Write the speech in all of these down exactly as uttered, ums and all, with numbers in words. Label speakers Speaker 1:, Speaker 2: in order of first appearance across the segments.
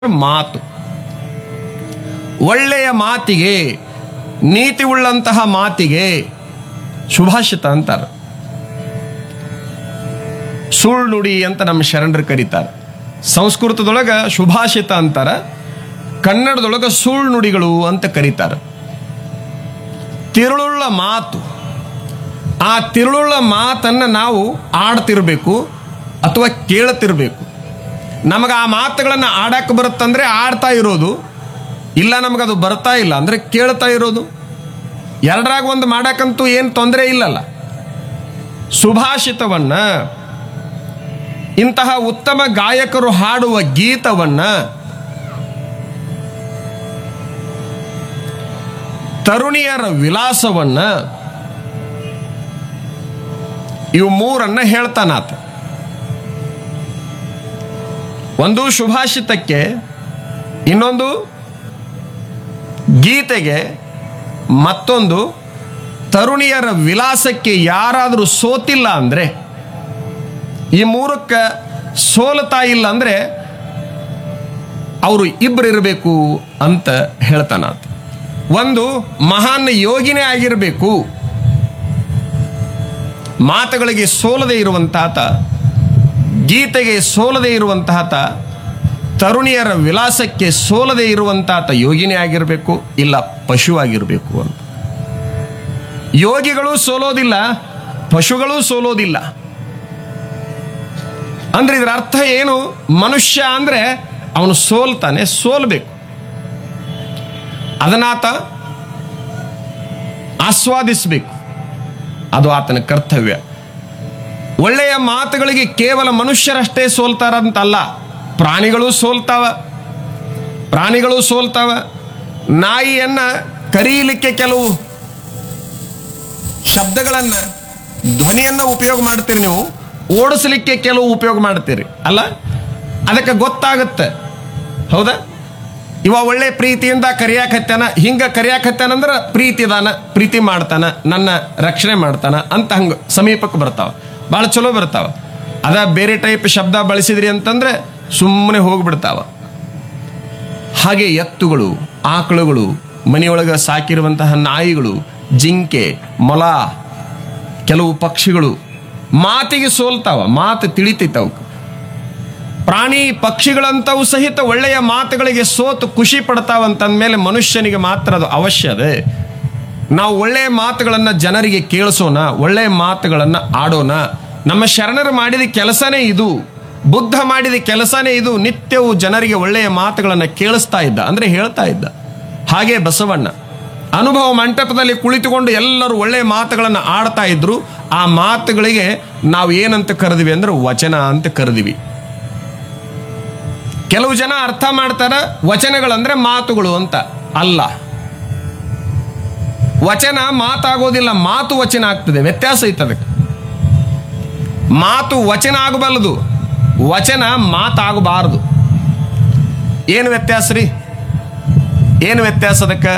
Speaker 1: ಮಾತು. ಒಳ್ಳೆಯ ಮಾತಿಗೆ, ನೀತಿ ಉಳ್ಳಂತಹ ಮಾತಿಗೆ ಸುಭಾಷಿತ ಅಂತಾರೆ. ಸುಳ್ಳು ನುಡಿ ಅಂತ ನಮ್ಮ ಶರಣರು ಕರೀತಾರೆ. ಸಂಸ್ಕೃತದೊಳಗ ಸುಭಾಷಿತ ಅಂತಾರ, ಕನ್ನಡದೊಳಗ ಸುಳ್ಳು ನುಡಿಗಳು ಅಂತ ಕರೀತಾರೆ. ತಿರುಳುಳ್ಳ ಮಾತು, ಆ ತಿರುಳುಳ್ಳ ಮಾತನ್ನು ನಾವು ಆಡ್ತಿರ್ಬೇಕು ಅಥವಾ ಕೇಳ್ತಿರ್ಬೇಕು. ನಮಗೆ ಆ ಮಾತುಗಳನ್ನು ಆಡಕ್ಕೆ ಬರುತ್ತಂದ್ರೆ ಆಡ್ತಾ ಇರೋದು, ಇಲ್ಲ ನಮಗದು ಬರ್ತಾ ಇಲ್ಲ ಅಂದರೆ ಕೇಳ್ತಾ ಇರೋದು. ಎರಡರಾಗ ಒಂದು ಮಾಡಕ್ಕಂತೂ ಏನು ತೊಂದರೆ ಇಲ್ಲಲ್ಲ. ಸುಭಾಷಿತವನ್ನ, ಇಂತಹ ಉತ್ತಮ ಗಾಯಕರು ಹಾಡುವ ಗೀತವನ್ನ, ತರುಣಿಯರ ವಿಲಾಸವನ್ನ, ಇವು ಮೂರನ್ನ ಹೇಳ್ತಾನಾತ. ಒಂದು ಸುಭಾಷಿತಕ್ಕೆ, ಇನ್ನೊಂದು ಗೀತೆಗೆ, ಮತ್ತೊಂದು ತರುಣಿಯರ ವಿಲಾಸಕ್ಕೆ ಯಾರಾದರೂ ಸೋತಿಲ್ಲ ಅಂದರೆ, ಈ ಮೂರಕ್ಕೆ ಸೋಲ್ತಾ ಇಲ್ಲ ಅಂದರೆ ಅವರು ಇಬ್ಬರು ಇರಬೇಕು ಅಂತ ಹೇಳ್ತಾನಾತ. ಒಂದು ಮಹಾನ್ ಯೋಗಿನೇ ಆಗಿರಬೇಕು, ಮಾತುಗಳಿಗೆ ಸೋಲದೆ ಇರುವಂತಾತ, ಗೀತೆಗೆ ಸೋಲದೆ ಇರುವಂತಾತ, ತರುಣಿಯರ ವಿಲಾಸಕ್ಕೆ ಸೋಲದೆ ಇರುವಂತಾತ ಯೋಗಿನೇ ಆಗಿರಬೇಕು, ಇಲ್ಲ ಪಶುವಾಗಿರಬೇಕು ಅಂತ. ಯೋಗಿಗಳು ಸೋಲೋದಿಲ್ಲ, ಪಶುಗಳು ಸೋಲೋದಿಲ್ಲ. ಅಂದ್ರೆ ಇದರ ಅರ್ಥ ಏನು? ಮನುಷ್ಯ ಅಂದ್ರೆ ಅವನು ಸೋಲ್ತಾನೆ, ಸೋಲ್ಬೇಕು. ಅದನ್ನಾತ ಆಸ್ವಾದಿಸಬೇಕು, ಅದು ಆತನ ಕರ್ತವ್ಯ. ಒಳ್ಳೆಯ ಮಾತುಗಳಿಗೆ ಕೇವಲ ಮನುಷ್ಯರಷ್ಟೇ ಸೋಲ್ತಾರಂತಲ್ಲ, ಪ್ರಾಣಿಗಳು ಸೋಲ್ತಾವ. ಪ್ರಾಣಿಗಳು ಸೋಲ್ತಾವ. ನಾಯಿಯನ್ನ ಕರೀಲಿಕ್ಕೆ ಕೆಲವು ಶಬ್ದಗಳನ್ನ, ಧ್ವನಿಯನ್ನ ಉಪಯೋಗ ಮಾಡ್ತೀರಿ ನೀವು, ಓಡಿಸಲಿಕ್ಕೆ ಕೆಲವು ಉಪಯೋಗ ಮಾಡ್ತೀರಿ ಅಲ್ಲ, ಅದಕ್ಕೆ ಗೊತ್ತಾಗುತ್ತೆ. ಹೌದಾ? ಇವ ಒಳ್ಳೆ ಪ್ರೀತಿಯಿಂದ ಕರಿಯಾಕತ್ತಾನ, ಹಿಂಗ ಕರಿಯಾಕತ್ತಾನಂದ್ರ ಪ್ರೀತಿ ಇದಾನ, ಪ್ರೀತಿ ಮಾಡ್ತಾನ, ನನ್ನ ರಕ್ಷಣೆ ಮಾಡ್ತಾನ ಅಂತ ಹಂಗ ಸಮೀಪಕ್ಕೆ ಬರ್ತಾವ, ಭಾಳ ಚಲೋ ಬರ್ತಾವ. ಅದ ಬೇರೆ ಟೈಪ್ ಶಬ್ದ ಬಳಸಿದ್ರಿ ಅಂತಂದ್ರೆ ಸುಮ್ಮನೆ ಹೋಗ್ಬಿಡ್ತಾವ. ಹಾಗೆ ಎತ್ತುಗಳು, ಆಕಳುಗಳು, ಮನೆಯೊಳಗೆ ಸಾಕಿರುವಂತಹ ನಾಯಿಗಳು, ಜಿಂಕೆ, ಮೊಲ, ಕೆಲವು ಪಕ್ಷಿಗಳು ಮಾತಿಗೆ ಸೋಲ್ತಾವ, ಮಾತು ತಿಳಿತೈತವ. ಪ್ರಾಣಿ ಪಕ್ಷಿಗಳಂತವು ಸಹಿತ ಒಳ್ಳೆಯ ಮಾತುಗಳಿಗೆ ಸೋತು ಖುಷಿ ಪಡ್ತಾವಂತಂದ್ಮೇಲೆ ಮನುಷ್ಯನಿಗೆ ಮಾತ್ರ ಅದು ಅವಶ್ಯ ಅದೇ. ನಾವು ಒಳ್ಳೆಯ ಮಾತುಗಳನ್ನು ಜನರಿಗೆ ಕೇಳಿಸೋಣ, ಒಳ್ಳೆಯ ಮಾತುಗಳನ್ನು ಆಡೋಣ. ನಮ್ಮ ಶರಣರು ಮಾಡಿದ ಕೆಲಸನೇ ಇದು, ಬುದ್ಧ ಮಾಡಿದ ಕೆಲಸನೇ ಇದು. ನಿತ್ಯವೂ ಜನರಿಗೆ ಒಳ್ಳೆಯ ಮಾತುಗಳನ್ನು ಕೇಳಿಸ್ತಾ ಇದ್ದ, ಅಂದ್ರೆ ಹೇಳ್ತಾ ಇದ್ದ. ಹಾಗೆ ಬಸವಣ್ಣ ಅನುಭವ ಮಂಟಪದಲ್ಲಿ ಕುಳಿತುಕೊಂಡು ಎಲ್ಲರೂ ಒಳ್ಳೆಯ ಮಾತುಗಳನ್ನು ಆಡ್ತಾ ಇದ್ರು. ಆ ಮಾತುಗಳಿಗೆ ನಾವು ಏನಂತ ಕರೆದಿವಿ ಅಂದ್ರೆ ವಚನ ಅಂತ ಕರೆದಿವಿ. ಕೆಲವು ಜನ ಅರ್ಥ ಮಾಡ್ತಾರ ವಚನಗಳಂದ್ರೆ ಮಾತುಗಳು ಅಂತ. ಅಲ್ಲ, ವಚನ ಮಾತಾಗೋದಿಲ್ಲ, ಮಾತು ವಚನ ಆಗ್ತದೆ. ವ್ಯತ್ಯಾಸ ಐತೆ ಅದಕ್ಕೆ. ಮಾತು ವಚನ ಆಗಬಲ್ಲದು, ವಚನ ಮಾತಾಗಬಾರದು. ಏನು ವ್ಯತ್ಯಾಸ ರೀ? ಏನು ವ್ಯತ್ಯಾಸ ಅದಕ್ಕೆ?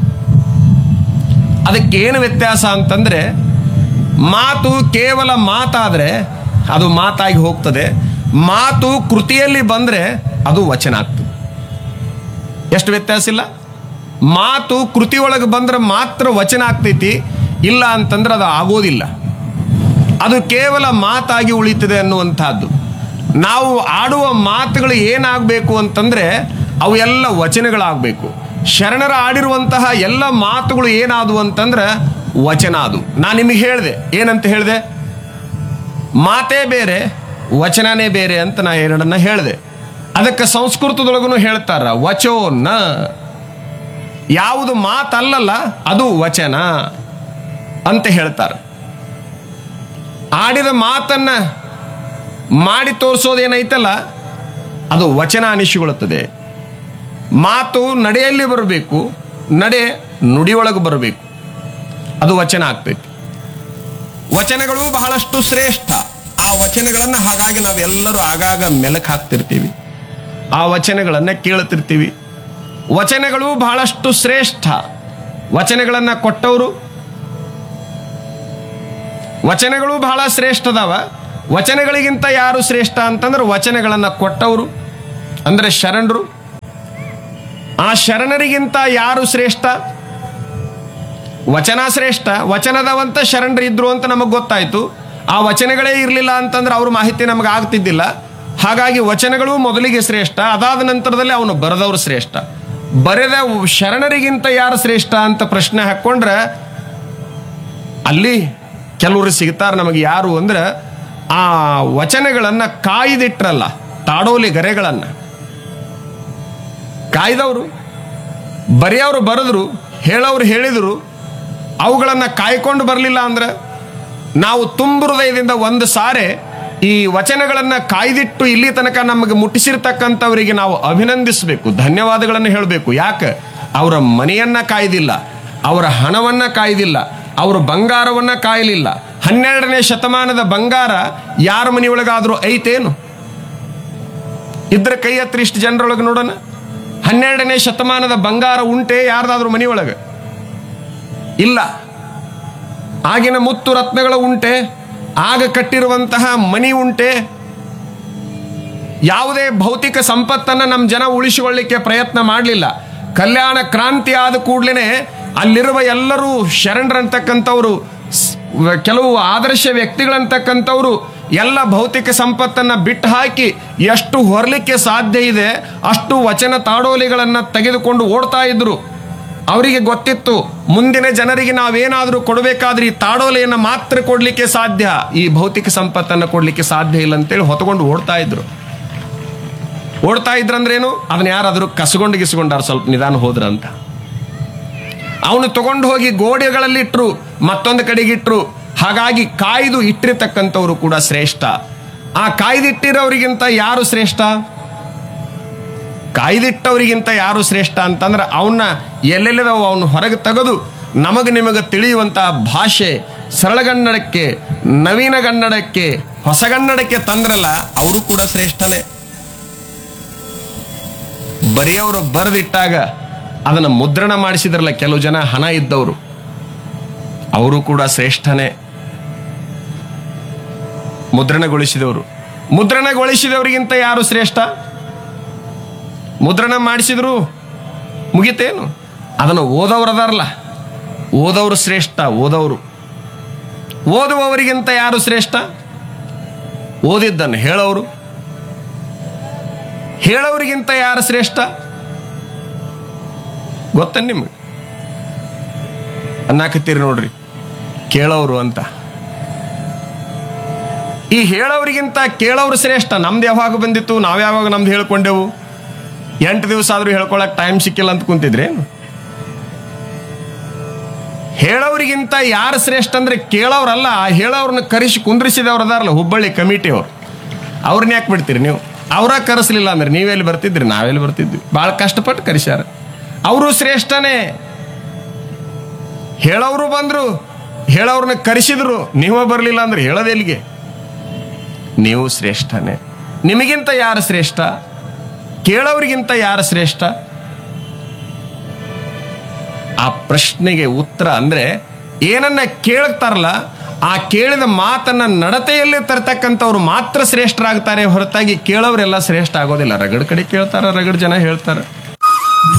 Speaker 1: ಅದಕ್ಕೆ ಏನು ವ್ಯತ್ಯಾಸ ಅಂತಂದ್ರೆ, ಮಾತು ಕೇವಲ ಮಾತಾದ್ರೆ ಅದು ಮಾತಾಗಿ ಹೋಗ್ತದೆ, ಮಾತು ಕೃತಿಯಲ್ಲಿ ಬಂದ್ರೆ ಅದು ವಚನ ಆಗ್ತದೆ. ಎಷ್ಟು ವ್ಯತ್ಯಾಸ ಇಲ್ಲ? ಮಾತು ಕೃತಿಯೊಳಗೆ ಬಂದ್ರೆ ಮಾತ್ರ ವಚನ ಆಗ್ತೈತಿ, ಇಲ್ಲ ಅಂತಂದ್ರೆ ಅದು ಆಗೋದಿಲ್ಲ. ಅದು ಕೇವಲ ಮಾತಾಗಿ ಉಳಿತದೆ ಅನ್ನುವಂಥದ್ದು. ನಾವು ಆಡುವ ಮಾತುಗಳು ಏನಾಗಬೇಕು ಅಂತಂದ್ರೆ ಅವು ಎಲ್ಲ ವಚನಗಳಾಗಬೇಕು. ಶರಣರ ಆಡಿರುವಂತಹ ಎಲ್ಲ ಮಾತುಗಳು ಏನಾದವು ಅಂತಂದ್ರೆ ವಚನ. ಅದು ನಾನು ನಿಮಗೆ ಹೇಳಿದೆ, ಏನಂತ ಹೇಳಿದೆ? ಮಾತೇ ಬೇರೆ, ವಚನನೇ ಬೇರೆ ಅಂತ ನಾ ಎರಡನ್ನ ಹೇಳಿದೆ. ಅದಕ್ಕೆ ಸಂಸ್ಕೃತದೊಳಗೂ ಹೇಳ್ತಾರ ವಚೋ ನ, ಯಾವುದು ಮಾತಲ್ಲಲ್ಲ ಅದು ವಚನ ಅಂತ ಹೇಳ್ತಾರೆ. ಆಡಿದ ಮಾತನ್ನ ಮಾಡಿ ತೋರಿಸೋದೇನೈತಲ್ಲ ಅದು ವಚನ ಅನಿಸಿಕೊಳ್ಳುತ್ತದೆ. ಮಾತು ನಡೆಯಲ್ಲಿ ಬರಬೇಕು, ನಡೆ ನುಡಿಯೊಳಗೆ ಬರಬೇಕು, ಅದು ವಚನ ಆಗ್ತೈತಿ. ವಚನಗಳು ಬಹಳಷ್ಟು ಶ್ರೇಷ್ಠ. ಆ ವಚನಗಳನ್ನು ಹಾಗಾಗಿ ನಾವೆಲ್ಲರೂ ಆಗಾಗ ಮೆಲಕ್ ಹಾಕ್ತಿರ್ತೀವಿ, ಆ ವಚನಗಳನ್ನು ಕೇಳ್ತಿರ್ತೀವಿ. ವಚನಗಳು ಬಹಳಷ್ಟು ಶ್ರೇಷ್ಠ. ವಚನಗಳನ್ನು ಕೊಟ್ಟವರು, ವಚನಗಳು ಬಹಳ ಶ್ರೇಷ್ಠದವ. ವಚನಗಳಿಗಿಂತ ಯಾರು ಶ್ರೇಷ್ಠ ಅಂತಂದ್ರೆ ವಚನಗಳನ್ನು ಕೊಟ್ಟವರು, ಅಂದರೆ ಶರಣರು. ಆ ಶರಣರಿಗಿಂತ ಯಾರು ಶ್ರೇಷ್ಠ? ವಚನ ಶ್ರೇಷ್ಠ. ವಚನದವಂತ ಶರಣರಿದ್ರು ಅಂತ ನಮಗೆ ಗೊತ್ತಾಯ್ತು. ಆ ವಚನಗಳೇ ಇರಲಿಲ್ಲ ಅಂತಂದ್ರೆ ಅವ್ರ ಮಾಹಿತಿ ನಮಗೆ ಆಗ್ತಿದ್ದಿಲ್ಲ. ಹಾಗಾಗಿ ವಚನಗಳು ಮೊದಲಿಗೆ ಶ್ರೇಷ್ಠ, ಅದಾದ ನಂತರದಲ್ಲಿ ಅವನು ಬರೆದವರು ಶ್ರೇಷ್ಠ. ಬರೆದ ಶರಣರಿಗಿಂತ ಯಾರು ಶ್ರೇಷ್ಠ ಅಂತ ಪ್ರಶ್ನೆ ಹಾಕ್ಕೊಂಡ್ರೆ ಅಲ್ಲಿ ಕೆಲವರು ಸಿಗ್ತಾರೆ ನಮಗೆ. ಯಾರು ಅಂದ್ರೆ ಆ ವಚನಗಳನ್ನ ಕಾಯ್ದಿಟ್ರಲ್ಲ, ತಾಡೋಲಿ ಗರೆಗಳನ್ನ ಕಾಯ್ದವರು, ಬರೆಯವರು ಬರೆದ್ರು, ಹೇಳೋರು ಹೇಳಿದ್ರು, ಅವುಗಳನ್ನು ಕಾಯ್ಕೊಂಡು ಬರಲಿಲ್ಲ ಅಂದ್ರೆ ನಾವು ತುಂಬ ಹೃದಯದಿಂದ ಒಂದು ಸಾರೆ ಈ ವಚನಗಳನ್ನು ಕಾಯ್ದಿಟ್ಟು ಇಲ್ಲಿ ತನಕ ನಮಗೆ ಮುಟ್ಟಿಸಿರ್ತಕ್ಕಂಥವರಿಗೆ ನಾವು ಅಭಿನಂದಿಸಬೇಕು, ಧನ್ಯವಾದಗಳನ್ನು ಹೇಳಬೇಕು. ಯಾಕೆ? ಅವರ ಮನೆಯನ್ನ ಕಾಯ್ದಿಲ್ಲ, ಅವರ ಹಣವನ್ನ ಕಾಯ್ದಿಲ್ಲ, ಅವರ ಬಂಗಾರವನ್ನ ಕಾಯಲಿಲ್ಲ. ಹನ್ನೆರಡನೇ ಶತಮಾನದ ಬಂಗಾರ ಯಾರ ಮನೆಯೊಳಗಾದ್ರೂ ಐತೇನು? ಇದ್ರ ಕೈ ಹತ್ರ ಇಷ್ಟು ಜನರೊಳಗೆ ನೋಡೋಣ. ಹನ್ನೆರಡನೇ ಶತಮಾನದ ಬಂಗಾರ ಉಂಟೆ ಯಾರ್ದಾದ್ರೂ ಮನೆಯೊಳಗೆ? ಇಲ್ಲ. ಆಗಿನ ಮುತ್ತು ರತ್ನಗಳು ಉಂಟೆ? ಆಗ ಕಟ್ಟಿರುವಂತಹ ಮನಿ ಉಂಟೆ? ಯಾವುದೇ ಭೌತಿಕ ಸಂಪತ್ತನ್ನು ನಮ್ಮ ಜನ ಉಳಿಸಿಕೊಳ್ಳಿಕ್ಕೆ ಪ್ರಯತ್ನ ಮಾಡಲಿಲ್ಲ. ಕಲ್ಯಾಣ ಕ್ರಾಂತಿ ಆದ ಕೂಡಲೇ ಅಲ್ಲಿರುವ ಎಲ್ಲರೂ ಶರಣರಂತಕ್ಕಂಥವ್ರು, ಕೆಲವು ಆದರ್ಶ ವ್ಯಕ್ತಿಗಳಂತಕ್ಕಂಥವ್ರು ಎಲ್ಲ ಭೌತಿಕ ಸಂಪತ್ತನ್ನು ಬಿಟ್ಟು ಹಾಕಿ ಎಷ್ಟು ಹೊರಲಿಕ್ಕೆ ಸಾಧ್ಯ ಇದೆ ಅಷ್ಟು ವಚನ ತಾಡೋಲಿಗಳನ್ನು ತೆಗೆದುಕೊಂಡು ಓಡ್ತಾ ಇದ್ರು. ಅವರಿಗೆ ಗೊತ್ತಿತ್ತು ಮುಂದಿನ ಜನರಿಗೆ ನಾವೇನಾದರೂ ಕೊಡಬೇಕಾದ್ರೆ ಈ ತಾಡೋಲೆಯನ್ನು ಮಾತ್ರ ಕೊಡ್ಲಿಕ್ಕೆ ಸಾಧ್ಯ, ಈ ಭೌತಿಕ ಸಂಪತ್ತನ್ನು ಕೊಡ್ಲಿಕ್ಕೆ ಸಾಧ್ಯ ಇಲ್ಲ ಅಂತೇಳಿ ಹೊತ್ಕೊಂಡು ಓಡ್ತಾ ಇದ್ರು. ಓಡ್ತಾ ಇದ್ರಂದ್ರೇನು? ಅದನ್ನ ಯಾರಾದರೂ ಕಸಗೊಂಡು ಗಿಸ್ಕೊಂಡಾರ ಸ್ವಲ್ಪ ನಿಧಾನ ಹೋದ್ರ ಅಂತ. ಅವನು ತಗೊಂಡು ಹೋಗಿ ಗೋಡೆಗಳಲ್ಲಿಟ್ರು, ಮತ್ತೊಂದು ಕಡೆಗಿಟ್ರು. ಹಾಗಾಗಿ ಕಾಯ್ದು ಇಟ್ಟಿರ್ತಕ್ಕಂಥವ್ರು ಕೂಡ ಶ್ರೇಷ್ಠ. ಆ ಕಾಯ್ದಿಟ್ಟಿರೋರಿಗಿಂತ ಯಾರು ಶ್ರೇಷ್ಠ? ಕಾಯ್ದಿಟ್ಟವರಿಗಿಂತ ಯಾರು ಶ್ರೇಷ್ಠ ಅಂತಂದ್ರೆ ಅವನ್ನ ಎಲ್ಲೆಲ್ಲದವು ಅವನು ಹೊರಗೆ ತೆಗೆದು ನಮಗೆ ನಿಮಗೆ ತಿಳಿಯುವಂತಹ ಭಾಷೆ ಸರಳಗನ್ನಡಕ್ಕೆ, ನವೀನಗನ್ನಡಕ್ಕೆ, ಹೊಸಗನ್ನಡಕ್ಕೆ ತಂದ್ರಲ್ಲ, ಅವರು ಕೂಡ ಶ್ರೇಷ್ಠನೇ. ಬರೆಯವರು ಬರೆದಿಟ್ಟಾಗ ಅದನ್ನು ಮುದ್ರಣ ಮಾಡಿಸಿದ್ರಲ್ಲ ಕೆಲವು ಜನ ಹಣ ಇದ್ದವರು, ಅವರು ಕೂಡ ಶ್ರೇಷ್ಠನೇ. ಮುದ್ರಣಗೊಳಿಸಿದವರು ಮುದ್ರಣಗೊಳಿಸಿದವರಿಗಿಂತ ಯಾರು ಶ್ರೇಷ್ಠ? ಮುದ್ರಣ ಮಾಡಿಸಿದ್ರು ಮುಗಿತೇನು? ಅದನ್ನು ಓದೋರು ಅದಾರಲ್ಲ, ಓದೋರು ಶ್ರೇಷ್ಠ. ಓದೋರು ಓದುವವರಿಗಿಂತ ಯಾರು ಶ್ರೇಷ್ಠ? ಓದಿದ್ದನ್ನು ಹೇಳೋರು. ಹೇಳೋರಿಗಿಂತ ಯಾರು ಶ್ರೇಷ್ಠ ಗೊತ್ತ ನಿಮ್ಗೆ? ಅನ್ನಕತ್ತೀರಿ ನೋಡ್ರಿ, ಕೇಳೋರು ಅಂತ. ಈ ಹೇಳೋರಿಗಿಂತ ಕೇಳೋರು ಶ್ರೇಷ್ಠ. ನಮ್ದು ಯಾವಾಗ ಬಂದಿತ್ತು? ನಾವು ಯಾವಾಗ ನಮ್ದು ಹೇಳ್ಕೊಂಡೆವು? ಎಂಟು ದಿವಸ ಆದ್ರೂ ಹೇಳ್ಕೊಳಕ್ ಟೈಮ್ ಸಿಕ್ಕಿಲ್ಲ ಅಂತ ಕುಂತಿದ್ರಿ. ಹೇಳೋರಿಗಿಂತ ಯಾರು ಶ್ರೇಷ್ಠ ಅಂದ್ರೆ ಕೇಳೋರಲ್ಲ, ಆ ಹೇಳೋರನ್ನ ಕರೆಸಿ ಕುಂದ್ರಿಸಿದವ್ರು ಅದಾರಲ್ಲ ಹುಬ್ಬಳ್ಳಿ ಕಮಿಟಿಯವ್ರು, ಅವ್ರನ್ನ ಯಾಕೆ ಬಿಡ್ತೀರಿ ನೀವು? ಅವರ ಕರೆಸಲಿಲ್ಲ ಅಂದ್ರೆ ನೀವೆಲ್ಲಿ ಬರ್ತಿದ್ರಿ? ನಾವೆಲ್ಲಿ ಬರ್ತಿದ್ವಿ? ಭಾಳ ಕಷ್ಟಪಟ್ಟು ಕರೆಸ್ಯಾರ. ಅವರು ಶ್ರೇಷ್ಠನೇ. ಹೇಳೋರು ಬಂದ್ರು, ಹೇಳೋರ್ನ ಕರೆಸಿದ್ರು, ನೀವೇ ಬರಲಿಲ್ಲ ಅಂದ್ರೆ ಹೇಳೋದೆಲ್ಲಿಗೆ? ನೀವು ಶ್ರೇಷ್ಠನೇ. ನಿಮಗಿಂತ ಯಾರು ಶ್ರೇಷ್ಠ? ಕೇಳೋರಿಗಿಂತ ಯಾರು ಶ್ರೇಷ್ಠ? ಆ ಪ್ರಶ್ನೆಗೆ ಉತ್ತರ ಅಂದ್ರೆ ಏನನ್ನ ಕೇಳ್ತಾರಲ್ಲ, ಆ ಕೇಳಿದ ಮಾತನ್ನ ನಡತೆಯಲ್ಲಿ ತರ್ತಕ್ಕಂಥವ್ರು ಮಾತ್ರ ಶ್ರೇಷ್ಠರಾಗ್ತಾರೆ ಹೊರತಾಗಿ ಕೇಳೋರೆಲ್ಲ ಶ್ರೇಷ್ಠ ಆಗೋದಿಲ್ಲ. ರಗಡ್ ಕಡೆ ಕೇಳ್ತಾರ, ರಗಡ್ ಜನ ಹೇಳ್ತಾರೆ.